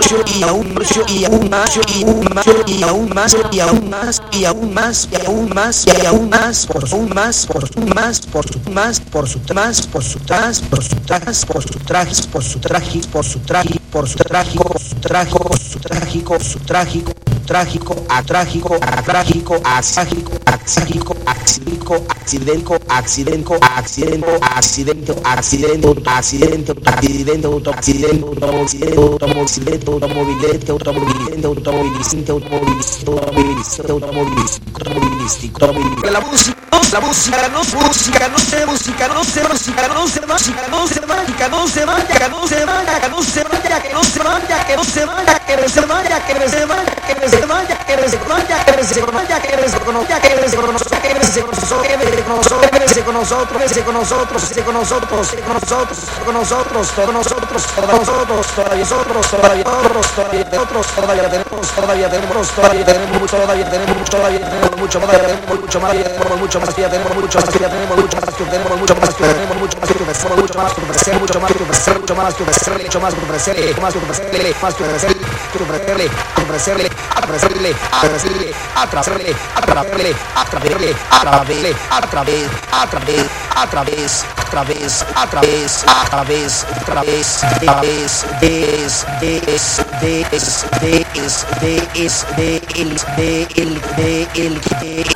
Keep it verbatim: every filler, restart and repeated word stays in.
y aún más y aún más y aún más y aún más y aún más y aún más y aún más y aún más por su más por su más por su más por su más por su tras por su tras por su trajes por su traje por su traje por su trágico por su trágico por su trágico su trágico trágico atrágico atrágico aságico axágico accidente accidente accidente accidente accidente accidente accidente accidente accidente accidente automovilista automovilista automovilista automovilista automovilista automovilístico la música la música no música no se música no se música no se música no se música no se vaya no se vaya que no se vaya que no se vaya que no se vaya que no se vaya que no se vaya que no se vaya que no se vaya que no se vaya que no se conozca que no se conozca que no se conozca que no se conozca que no se con nosotros que con nosotros que con nosotros que con nosotros con nosotros todos nosotros todos nosotros todavía nosotros todavía nosotros todavía nosotros todavía tenemos todavía tenemos todavía tenemos mucho todavía tenemos mucho todavía tenemos mucho más tenemos mucho más tenemos mucho más tenemos mucho más tenemos mucho más tenemos mucho más tenemos mucho más tenemos mucho más ofrecer mucho más ofrecer mucho más ofrecer mucho más ofrecerle más ofrecerle más ofrecerle ofrecerle ofrecerle ofrecerle ofrecerle atraerle atraerle atraerle atraerle a través a través a través a través a través a través a través través des des des des des de el de el de el de